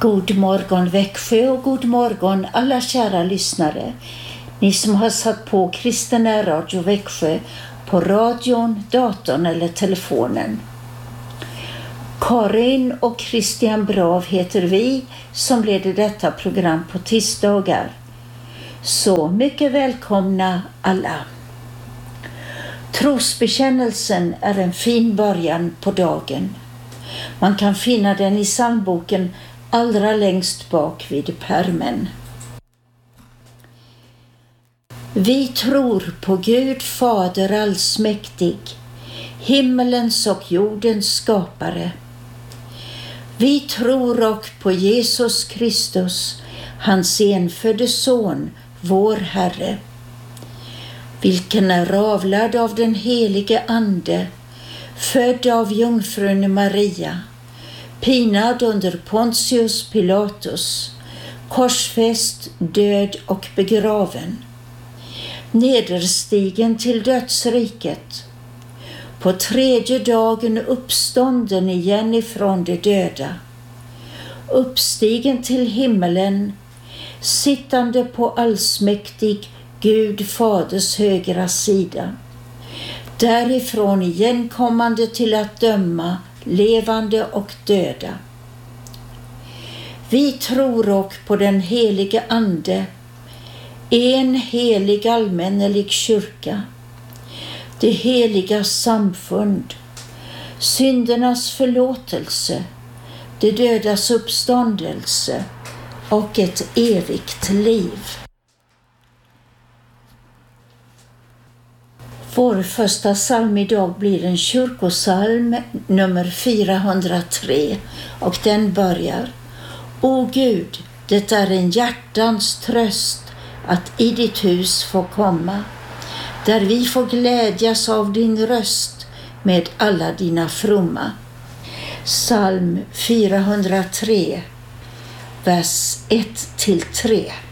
God morgon Växjö och god morgon alla kära lyssnare. Ni som har satt på Kristen Radio Växjö på radion, datorn eller telefonen. Karin och Christian Brav heter vi som leder detta program på tisdagar. Så mycket välkomna alla. Trosbekännelsen är en fin början på dagen. Man kan finna den i psalmboken allra längst bak vid pärmen. Vi tror på Gud Fader allsmäktig, himmelens och jordens skapare. Vi tror och på Jesus Kristus, hans enfödde son, vår Herre, vilken är avlad av den helige Ande, född av jungfrun Maria, pinad under Pontius Pilatus, korsfäst, död och begraven, nederstigen till dödsriket, på tredje dagen uppstånden igen ifrån de döda, uppstigen till himmelen, sittande på allsmäktig Gud Faders högra sida, därifrån igenkommande till att döma levande och döda. Vi tror och på den helige Ande, en helig allmännelig kyrka, det heliga samfund, syndernas förlåtelse, det dödas uppståndelse och ett evigt liv. Vår första psalm idag blir en kyrkosalm nummer 403 och den börjar: O Gud, det är en hjärtans tröst att i ditt hus få komma, där vi får glädjas av din röst med alla dina fromma. Psalm 403, vers 1-3.